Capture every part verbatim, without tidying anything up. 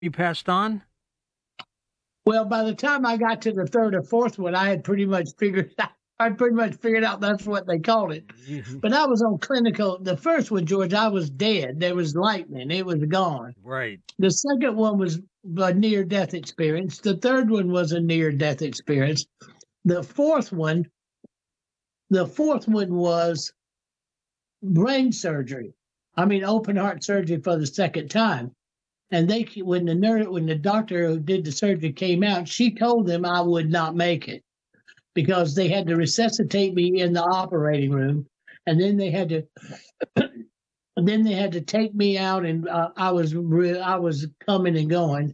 You passed on? Well, by the time I got to the third or fourth one, I had pretty much figured out, I pretty much figured out that's what they called it. But I was on clinical. The first one, George, I was dead. There was lightning. It was gone. Right. The second one was a near-death experience. The third one was a near-death experience. The fourth one, the fourth one was brain surgery. I mean, open heart surgery for the second time. And they, when the nurse, when the doctor who did the surgery came out, she told them I would not make it because they had to resuscitate me in the operating room, and then they had to, and then they had to take me out, and uh, I was re- I was coming and going.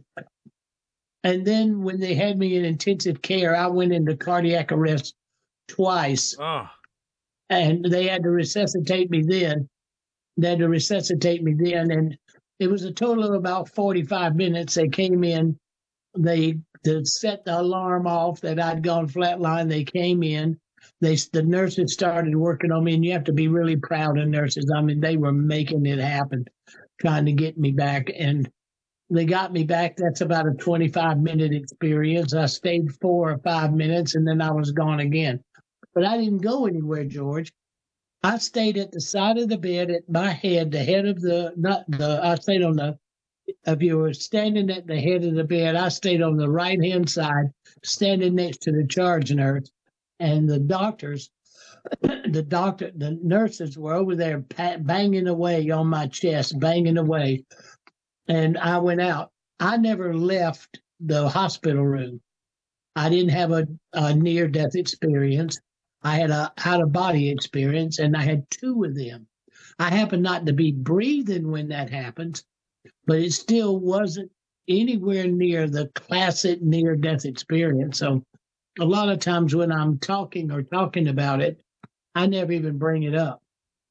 And then when they had me in intensive care, I went into cardiac arrest twice, Oh. and they had to resuscitate me then. They had to resuscitate me then, and it was a total of about forty-five minutes. They came in, they to set the alarm off that I'd gone flatline. They came in, they the nurses started working on me, and you have to be really proud of nurses. I mean, they were making it happen, trying to get me back, and they got me back. That's about a twenty-five minute experience. I stayed four or five minutes, and then I was gone again. But I didn't go anywhere, George. I stayed at the side of the bed at my head, the head of the, not the, I stayed on the, if you were standing at the head of the bed, I stayed on the right-hand side, standing next to the charge nurse. And the doctors, the doctor, the nurses were over there banging away on my chest, banging away. And I went out. I never left the hospital room. I didn't have a, a near-death experience. I had a out-of-body experience, and I had two of them. I happened not to be breathing when that happened, but it still wasn't anywhere near the classic near-death experience. So a lot of times when I'm talking or talking about it, I never even bring it up.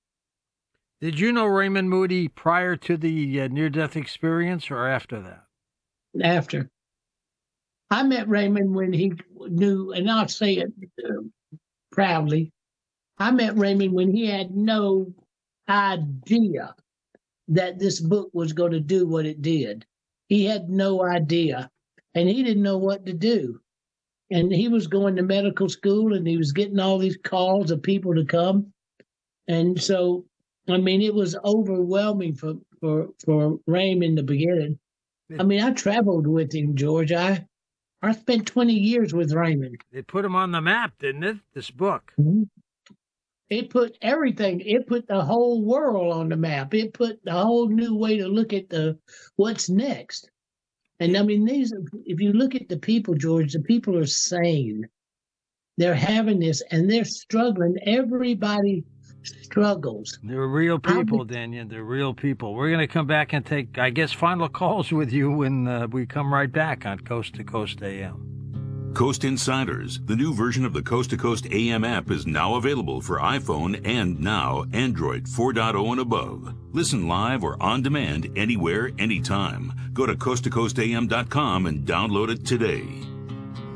Did you know Raymond Moody prior to the uh, near-death experience or after that? After. I met Raymond when he knew, and I'll say it uh, proudly, I met Raymond when he had no idea that this book was going to do what it did. He had no idea, and he didn't know what to do. And he was going to medical school, and he was getting all these calls of people to come. And so, I mean, it was overwhelming for, for, for Raymond in the beginning. I mean, I traveled with him, George. I I spent twenty years with Raymond. It put him on the map, didn't it, this book? Mm-hmm. It put everything, it put the whole world on the map. It put the whole new way to look at the what's next. And I mean, these, if you look at the people, George, the people are sane. They're having this, and they're struggling. Everybody struggles. They're real people, Daniel. They're real people. We're going to come back and take, I guess, final calls with you when uh, we come right back on Coast to Coast A M. Coast Insiders, the new version of the Coast to Coast A M app, is now available for iPhone and now Android four point oh and above. Listen live or on demand anywhere, anytime. Go to coast to coast a m dot com and download it today.